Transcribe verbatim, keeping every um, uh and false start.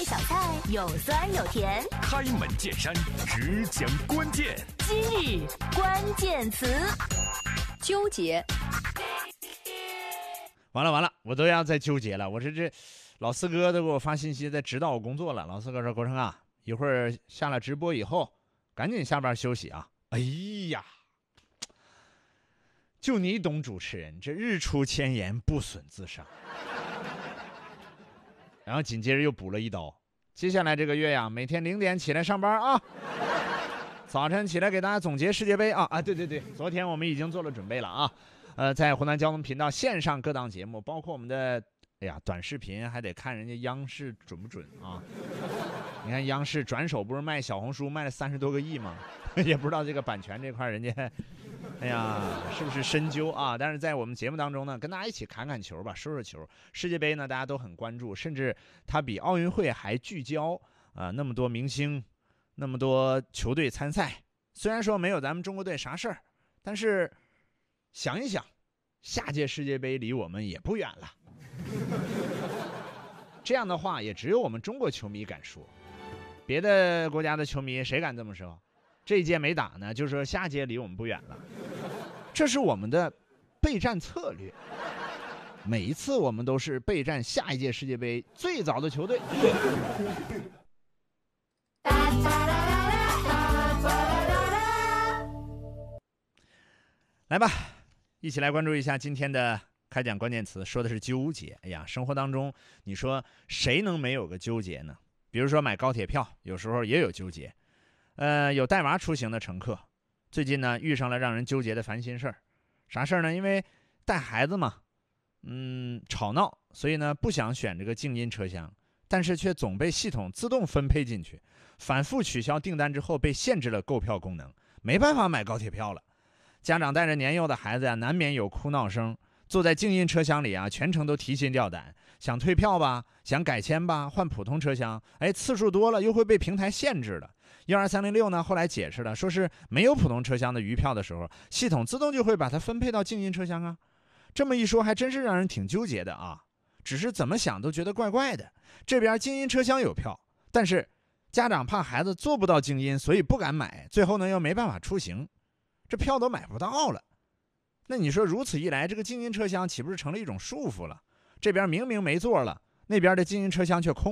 小菜有酸有甜， 开门见山，只讲关键。 今日关键词， 纠结。 完了完了，我都要再纠结了。我这这老四哥都给我发信息在指导我工作了。老四哥说：“国成啊，一会儿下了直播以后，赶紧下班休息啊。”哎呀，就你懂主持人，这日出千言，不损自伤。然后紧接着又补了一刀，接下来这个月呀，每天零点起来上班啊。早晨起来给大家总结世界杯啊啊！对对对，昨天我们已经做了准备了啊，呃，在湖南交通频道线上各档节目，包括我们的哎呀短视频，还得看人家央视准不准啊？你看央视转手不是卖小红书卖了三十多个亿吗？也不知道这个版权这块人家，哎呀，是不是深究啊？但是在我们节目当中呢，跟大家一起砍砍球吧，说说球。世界杯呢，大家都很关注，甚至它比奥运会还聚焦啊、呃，那么多明星。那么多球队参赛，虽然说没有咱们中国队啥事儿，但是想一想，下届世界杯离我们也不远了。这样的话，也只有我们中国球迷敢说，别的国家的球迷谁敢这么说？这一届没打呢，就说下届离我们不远了。这是我们的备战策略。每一次我们都是备战下一届世界杯最早的球队。来吧，一起来关注一下今天的开讲关键词，说的是纠结。哎呀，生活当中你说谁能没有个纠结呢？比如说买高铁票，有时候也有纠结。呃，有带娃出行的乘客，最近呢遇上了让人纠结的烦心事儿。啥事儿呢？因为带孩子嘛，嗯，吵闹，所以呢不想选这个静音车厢，但是却总被系统自动分配进去，反复取消订单之后被限制了购票功能，没办法买高铁票了。家长带着年幼的孩子呀、啊，难免有哭闹声。坐在静音车厢里啊，全程都提心吊胆，想退票吧，想改签吧，换普通车厢，哎，次数多了又会被平台限制了。一二三零六呢，后来解释了，说是没有普通车厢的余票的时候，系统自动就会把它分配到静音车厢啊。这么一说，还真是让人挺纠结的啊。只是怎么想都觉得怪怪的。这边静音车厢有票，但是家长怕孩子坐不到静音，所以不敢买，最后呢又没办法出行。这票都买不到了，那你说如此一来，这个静音车厢岂不是成了一种束缚了？这边明明没座了，那边的静音车厢却空。